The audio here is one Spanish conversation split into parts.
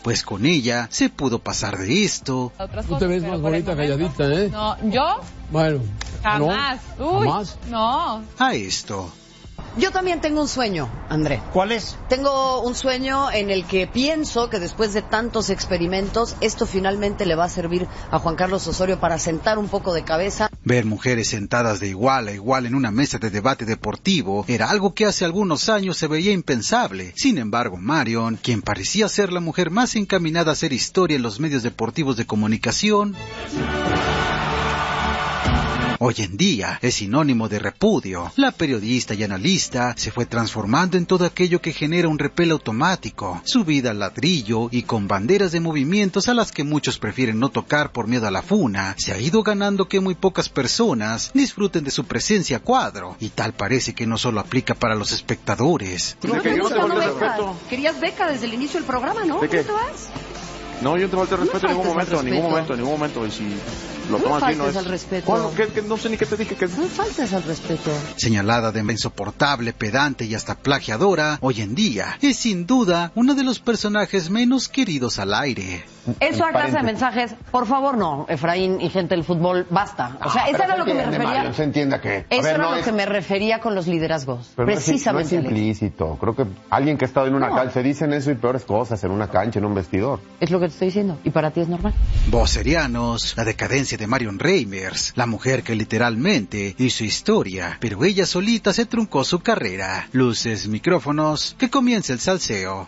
pues con ella se pudo pasar de esto. Tú te ves más bonita calladita, ¿eh? No, ¿yo? Bueno. Jamás. ¿No? Uy, ¿Jamás? no. A esto. Yo también tengo un sueño, André. ¿Cuál es? Tengo un sueño en el que pienso que después de tantos experimentos, esto finalmente le va a servir a Juan Carlos Osorio para sentar un poco de cabeza. Ver mujeres sentadas de igual a igual en una mesa de debate deportivo era algo que hace algunos años se veía impensable. Sin embargo, Marion, quien parecía ser la mujer más encaminada a hacer historia en los medios deportivos de comunicación, hoy en día es sinónimo de repudio. La periodista y analista se fue transformando en todo aquello que genera un repel automático, subida al ladrillo y con banderas de movimientos a las que muchos prefieren no tocar por miedo a la funa. Se ha ido ganando que muy pocas personas disfruten de su presencia a cuadro, y tal parece que no solo aplica para los espectadores. Querías beca desde el inicio del programa, ¿no? ¿De qué? ¿Cómo te vas? No, yo no te falta el respeto en ningún momento, y si lo tomas bien, no es... al respeto. ¿Cuándo? ¿Qué? No sé ni qué te dije que... No faltes al respeto. Señalada de insoportable, pedante y hasta plagiadora, hoy en día es sin duda uno de los personajes menos queridos al aire. Eso a clase de mensajes, por favor, no, Efraín y gente del fútbol, basta. O sea, eso era lo que me refería. Mario, se entienda que... Eso era lo que me refería con los liderazgos. Pero precisamente. No es implícito. Creo que alguien que ha estado en una cancha, se dicen eso y peores cosas en una cancha, en un vestidor. Es lo que te estoy diciendo. Y para ti es normal. Vocerianos, la decadencia de Marion Reimers, la mujer que literalmente hizo historia, pero ella solita se truncó su carrera. Luces, micrófonos, que comience el salseo.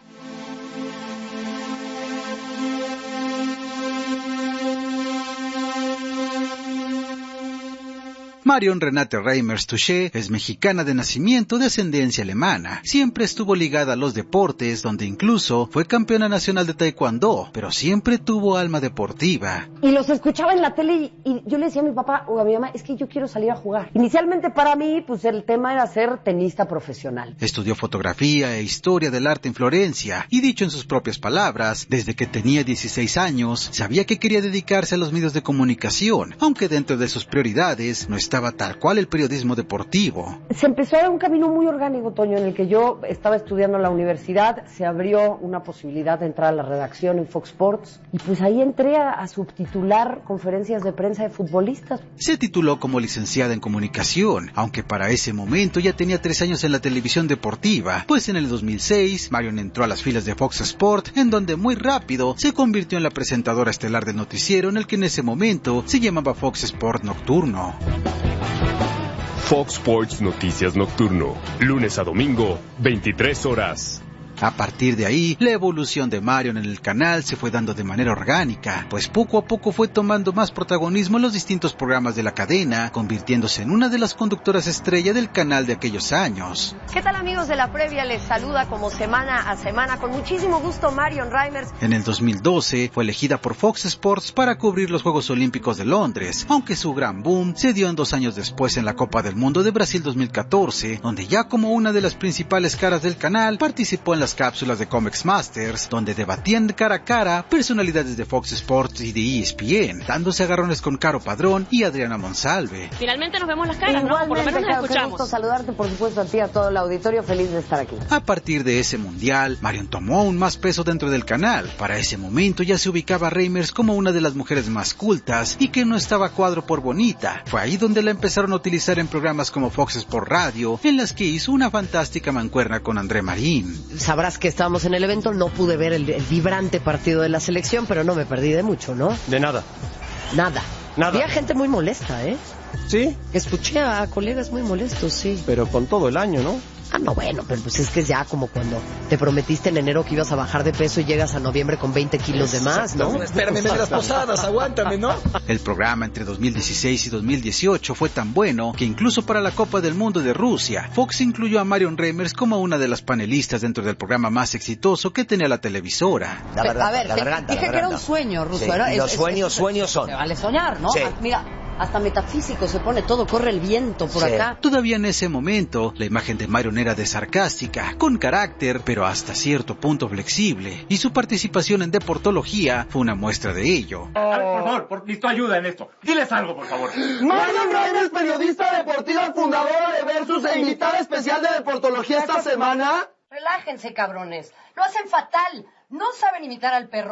Marion Renate Reimers Touché es mexicana de nacimiento de ascendencia alemana. Siempre estuvo ligada a los deportes, donde incluso fue campeona nacional de taekwondo, pero siempre tuvo alma deportiva. Y los escuchaba en la tele y yo le decía a mi papá o a mi mamá, es que yo quiero salir a jugar. Inicialmente para mí, pues el tema era ser tenista profesional. Estudió fotografía e historia del arte en Florencia, y dicho en sus propias palabras, desde que tenía 16 años, sabía que quería dedicarse a los medios de comunicación, aunque dentro de sus prioridades no estaba tal cual el periodismo deportivo. Se empezó a dar un camino muy orgánico, Toño, en el que yo estaba estudiando en la universidad, se abrió una posibilidad de entrar a la redacción en Fox Sports, y pues ahí entré a subtitular conferencias de prensa de futbolistas. Se tituló como licenciada en comunicación, aunque para ese momento ya tenía 3 años en la televisión deportiva, pues en el 2006 Marion entró a las filas de Fox Sports, en donde muy rápido se convirtió en la presentadora estelar del noticiero, en el que en ese momento se llamaba Fox Sports Nocturno. Fox Sports Noticias Nocturno, lunes a domingo, 23 horas. A partir de ahí, la evolución de Marion en el canal se fue dando de manera orgánica, pues poco a poco fue tomando más protagonismo en los distintos programas de la cadena, convirtiéndose en una de las conductoras estrella del canal de aquellos años. ¿Qué tal, amigos de La Previa? Les saluda como semana a semana con muchísimo gusto Marion Reimers. En el 2012 fue elegida por Fox Sports para cubrir los Juegos Olímpicos de Londres, aunque su gran boom se dio en 2 años después en la Copa del Mundo de Brasil 2014, donde ya como una de las principales caras del canal participó en las cápsulas de Comex Masters, donde debatían cara a cara personalidades de Fox Sports y de ESPN, dándose agarrones con Caro Padrón y Adriana Monsalve. Finalmente nos vemos las caras, Igualmente, ¿no? Por lo menos nos Caro, qué escuchamos. gusto saludarte, por supuesto, a ti, a todo el auditorio, feliz de estar aquí. A partir de ese mundial, Marion tomó aún más peso dentro del canal. Para ese momento ya se ubicaba a Reimers como una de las mujeres más cultas y que no estaba a cuadro por bonita. Fue ahí donde la empezaron a utilizar en programas como Fox Sports Radio, en las que hizo una fantástica mancuerna con André Marín. Sabrás que estábamos en el evento, no pude ver el vibrante partido de la selección, pero no me perdí de mucho, ¿no? De nada. Nada. Nada. Había gente muy molesta, ¿eh? ¿Sí? Escuché a colegas muy molestos, sí. Pero con todo el año, ¿no? Ah, no, bueno, pero pues es que es ya como cuando te prometiste en enero que ibas a bajar de peso y llegas a noviembre con 20 kilos de más, ¿no? Espérame, de las posadas, aguántame, ¿no? El programa entre 2016 y 2018 fue tan bueno que incluso para la Copa del Mundo de Rusia, Fox incluyó a Marion Reimers como una de las panelistas dentro del programa más exitoso que tenía la televisora. A ver, dije que era un sueño, Ruso. Sí, los sueños son. Se vale soñar, ¿no? Sí. Mira, hasta metafísico se pone todo, corre el viento por acá. Todavía en ese momento, la imagen de Marion era de sarcástica, con carácter, pero hasta cierto punto flexible, y su participación en deportología fue una muestra de ello. Por favor, necesito ayuda en esto. Diles algo, por favor. Marion Reimers, periodista deportiva, fundadora de Versus e invitada especial de deportología esta semana. Relájense, cabrones. Lo hacen fatal. No saben imitar al perro.